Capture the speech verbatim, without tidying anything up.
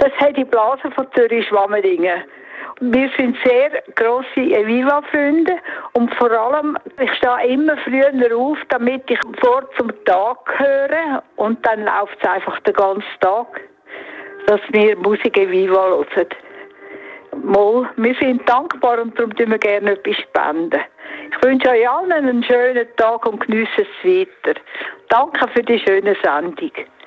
Das hat die Blase von Zürich-Schwammerdingen. Wir sind sehr grosse Eviva-Freunde und vor allem, ich stehe immer früher auf, damit ich vor zum Tag höre und dann läuft es einfach den ganzen Tag, dass wir Musik Eviva hören. Mal, wir sind dankbar und darum tun wir gerne etwas spenden. Ich wünsche euch allen einen schönen Tag und geniessen es weiter. Danke für die schöne Sendung.